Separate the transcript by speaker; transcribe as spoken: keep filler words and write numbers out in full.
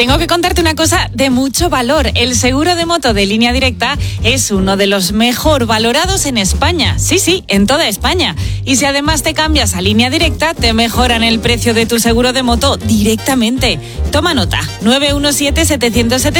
Speaker 1: tengo que contarte una cosa de mucho valor. El seguro de moto de Línea Directa es uno de los mejor valorados en España. Sí, sí, en toda España. Y si además te cambias a Línea Directa, te mejoran el precio de tu seguro de moto directamente. Toma nota, nueve uno siete, siete cero siete